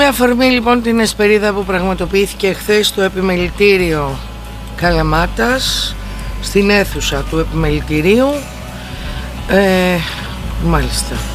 Με αφορμή λοιπόν την εσπερίδα που πραγματοποιήθηκε χθες στο επιμελητήριο Καλαμάτας, στην αίθουσα του επιμελητηρίου, μάλιστα